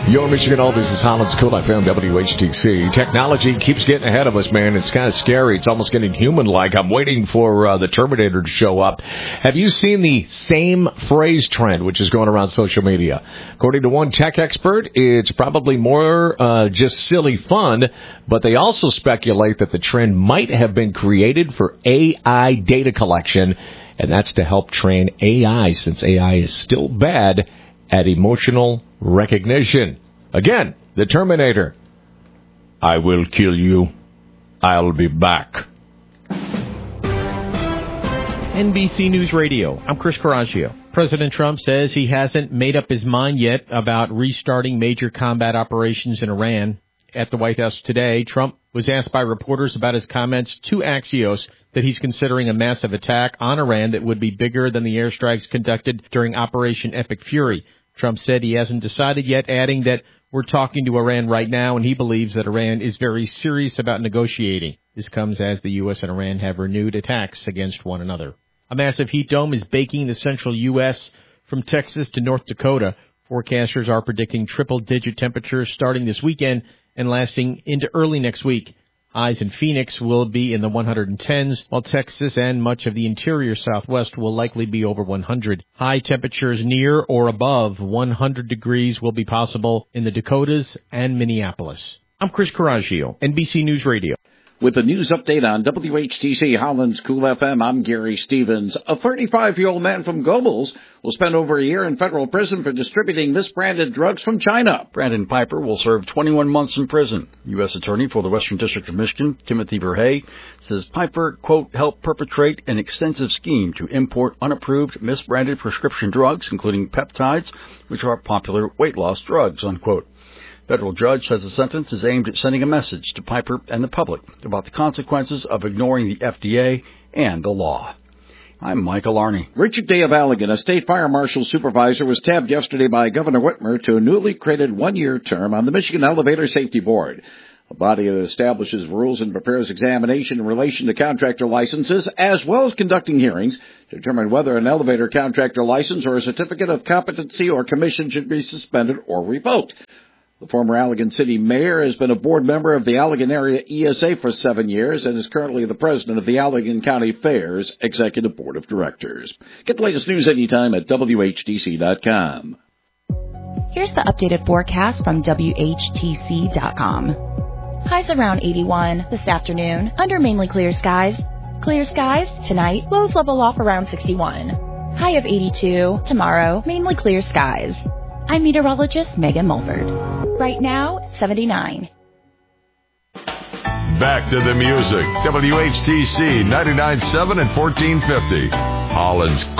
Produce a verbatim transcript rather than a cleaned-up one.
Yo, Michigan, all this is Holland's Cool F M, W H T C. Technology keeps getting ahead of us, man. It's kind of scary. It's almost getting human-like. I'm waiting for uh, the Terminator to show up. Have you seen the same phrase trend, which is going around social media? According to one tech expert, it's probably more uh, just silly fun, but they also speculate that the trend might have been created for A I data collection, and that's to help train A I, since A I is still bad at emotional recognition. Again, the Terminator. I will kill you. I'll be back. N B C News Radio. I'm Chris Coraggio. President Trump says he hasn't made up his mind yet about restarting major combat operations in Iran. At the White House today, Trump was asked by reporters about his comments to Axios that he's considering a massive attack on Iran that would be bigger than the airstrikes conducted during Operation Epic Fury. Trump said he hasn't decided yet, adding that we're talking to Iran right now, and he believes that Iran is very serious about negotiating. This comes as the U S and Iran have renewed attacks against one another. A massive heat dome is baking the central U S from Texas to North Dakota. Forecasters are predicting triple-digit temperatures starting this weekend and lasting into early next week. Highs in Phoenix will be in the one hundred tens, while Texas and much of the interior Southwest will likely be over one hundred. High temperatures near or above one hundred degrees will be possible in the Dakotas and Minneapolis. I'm Chris Coraggio, N B C News Radio. With a news update on W H T C Holland's Cool F M, I'm Gary Stevens. A thirty-five-year-old man from Gobles will spend over a year in federal prison for distributing misbranded drugs from China. Brandon Piper will serve twenty-one months in prison. U S Attorney for the Western District of Michigan, Timothy Verhey, says Piper, quote, helped perpetrate an extensive scheme to import unapproved misbranded prescription drugs, including peptides, which are popular weight loss drugs, unquote. Federal judge says the sentence is aimed at sending a message to Piper and the public about the consequences of ignoring the F D A and the law. I'm Michael Arney. Richard Day of Allegan, a state fire marshal supervisor, was tabbed yesterday by Governor Whitmer to a newly created one-year term on the Michigan Elevator Safety Board, a body that establishes rules and prepares examination in relation to contractor licenses, as well as conducting hearings to determine whether an elevator contractor license or a certificate of competency or commission should be suspended or revoked. The former Allegan City Mayor has been a board member of the Allegan Area E S A for seven years and is currently the president of the Allegan County Fairs Executive Board of Directors. Get the latest news anytime at W H T C dot com. Here's the updated forecast from W H T C dot com. Highs around eighty-one this afternoon, under mainly clear skies. Clear skies tonight, lows level off around sixty-one. High of eighty-two tomorrow, mainly clear skies. I'm meteorologist Megan Mulford. Right now, seventy-nine. Back to the music. W H T C ninety-nine point seven and fourteen fifty. Holland's